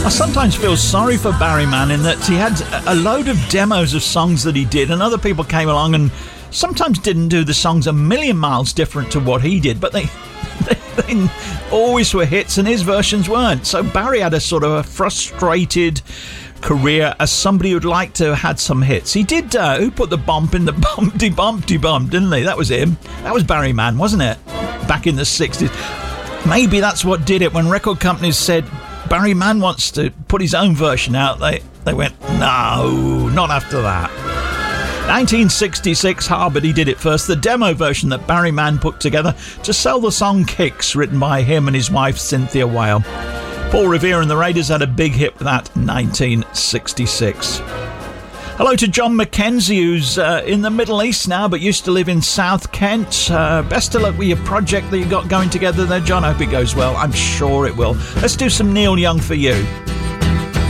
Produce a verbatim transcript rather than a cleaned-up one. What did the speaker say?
I sometimes feel sorry for Barry Mann in that he had a load of demos of songs that he did, and other people came along and sometimes didn't do the songs a million miles different to what he did, but they, they, they always were hits and his versions weren't. So Barry had a sort of a frustrated career as somebody who'd like to have had some hits. He did, uh, who put the bump in the bumpty bumpty bump, didn't he? That was him. That was Barry Mann, wasn't it? Back in the sixties. Maybe that's what did it. When record companies said Barry Mann wants to put his own version out, they, they went, no, not after that. nineteen sixty-six, Harvard, he did it first, the demo version that Barry Mann put together to sell the song Kicks, written by him and his wife Cynthia Whale. Paul Revere and the Raiders had a big hit with that in nineteen sixty-six. Hello to John McKenzie, who's uh, in the Middle East now, but used to live in South Kent. Uh, best of luck with your project that you got going together there, John. I hope it goes well. I'm sure it will. Let's do some Neil Young for you.